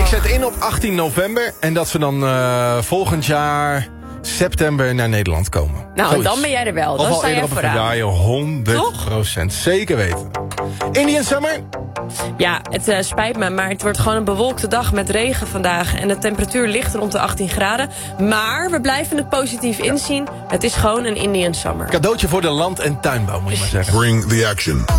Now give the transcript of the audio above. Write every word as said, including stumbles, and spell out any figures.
zet in op achttien november. En dat ze dan uh, volgend jaar september naar Nederland komen. Nou, Zoiets. dan ben jij er wel. Of Dan al sta eerder jij op een vooraan. verjaardag, honderd procent. Zeker weten. Indian Summer? Ja, het uh, spijt me, maar het wordt gewoon een bewolkte dag met regen vandaag. En de temperatuur ligt rond de achttien graden. Maar we blijven het positief inzien. Het is gewoon een Indian Summer. Cadeautje voor de land- en tuinbouw, moet je maar zeggen. Bring the action.